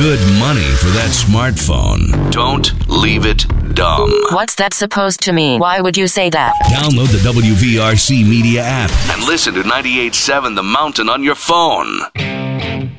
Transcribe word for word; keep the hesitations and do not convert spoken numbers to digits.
good money for that smartphone. Don't leave it dumb. What's that supposed to mean? Why would you say that? Download the W V R C Media app and listen to ninety-eight point seven The Mountain on your phone.